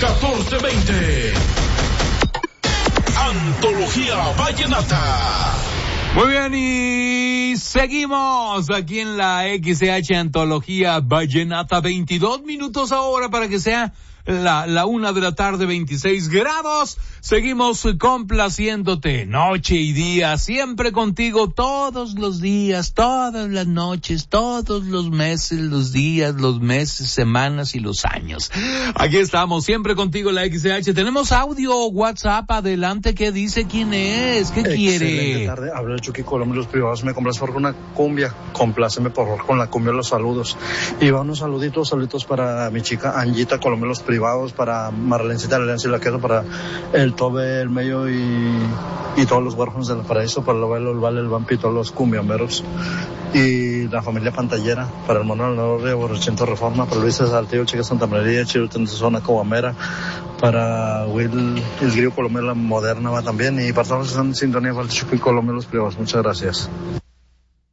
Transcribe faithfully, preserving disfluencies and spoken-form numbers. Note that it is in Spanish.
catorce veinte. Antología Vallenata. Muy bien, y seguimos aquí en la X H Antología Vallenata. veintidós minutos ahora para que sea la, la una de la tarde, veintiséis grados. Seguimos complaciéndote noche y día, siempre contigo todos los días, todas las noches, todos los meses, los días, los meses, semanas y los años. Aquí estamos, siempre contigo en la X H. Tenemos audio, WhatsApp, adelante, ¿qué dice? ¿Quién es? ¿Qué Excelente quiere? tarde, habla el Chucky Colombia, los privados. Me complace por una cumbia, compláceme por favor con la cumbia, los saludos. Y va unos saluditos, saluditos para mi chica Anguita Colombia, los privados, para Marlencita, la Alianza y la Queso, para el Tobe, el Mello y, y todos los huérfanos del paraíso, para el Ovelo, el Vale, el Vampito, los cumbiamberos y la familia Pantallera, para el Mono del Norte, Borrachento Reforma, para Luis Saltillo, el Chica Santa María, Chiruta en su zona Cobamera, para Will, el Grillo Colombia, la Moderna va también, y para todos los que están en sintonía, para el Chucky Colombia, los privados. Muchas gracias.